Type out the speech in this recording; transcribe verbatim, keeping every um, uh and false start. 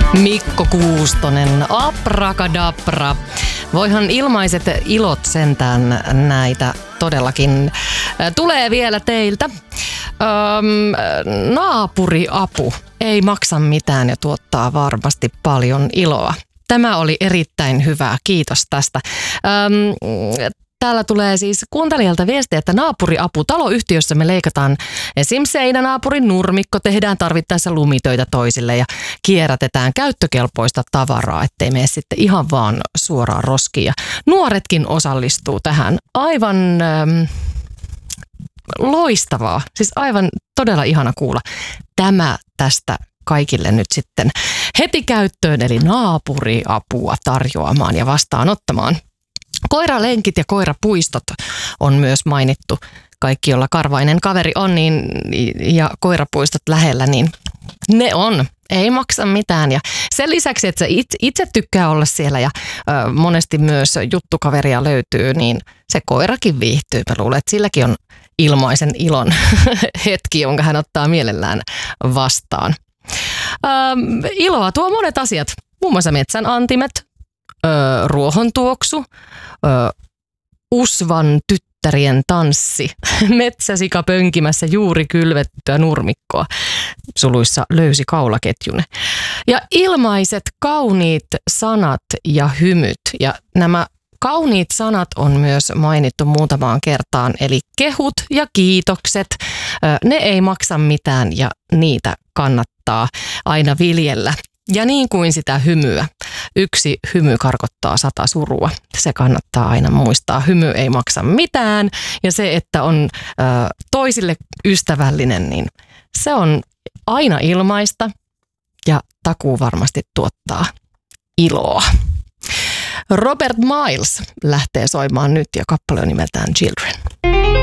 Mikko Kuustonen, abrakadabra. Voihan ilmaiset ilot sentään näitä todellakin. Tulee vielä teiltä. Öm, naapuriapu ei maksa mitään ja tuottaa varmasti paljon iloa. Tämä oli erittäin hyvä. Kiitos tästä. Öm, Täällä tulee siis kuuntelijalta viestiä, että naapuriapu. Taloyhtiössä me leikataan esim. Seinänaapurin nurmikko, tehdään tarvittaessa lumitöitä toisille ja kierrätetään käyttökelpoista tavaraa, ettei mene sitten ihan vaan suoraan roskiin. Ja nuoretkin osallistuu tähän. Aivan ähm, loistavaa, siis aivan todella ihana kuulla. Tämä tästä kaikille nyt sitten heti käyttöön, eli naapuriapua tarjoamaan ja vastaanottamaan. Koiralenkit ja koirapuistot on myös mainittu. Kaikki, jolla karvainen kaveri on niin, ja koirapuistot lähellä, niin ne on. Ei maksa mitään. Ja sen lisäksi, että se itse, itse tykkää olla siellä ja ö, monesti myös juttukaveria löytyy, niin se koirakin viihtyy. Mä luulen, että silläkin on ilmaisen ilon hetki, jonka hän ottaa mielellään vastaan. Ö, iloa tuo monet asiat, muun muassa metsän antimet, ö, ruohontuoksu, ö, usvan tyttärien tanssi, metsäsika pönkimässä juuri kylvettyä nurmikkoa, suluissa löysi kaulaketjune. Ja ilmaiset kauniit sanat ja hymyt. Ja nämä kauniit sanat on myös mainittu muutamaan kertaan, eli kehut ja kiitokset. Ne ei maksa mitään ja niitä kannattaa aina viljellä. Ja niin kuin sitä hymyä. Yksi hymy karkottaa sata surua. Se kannattaa aina muistaa. Hymy ei maksa mitään ja se, että on ö, toisille ystävällinen, niin se on aina ilmaista ja takuu varmasti tuottaa iloa. Robert Miles lähtee soimaan nyt ja kappale on nimeltään Children.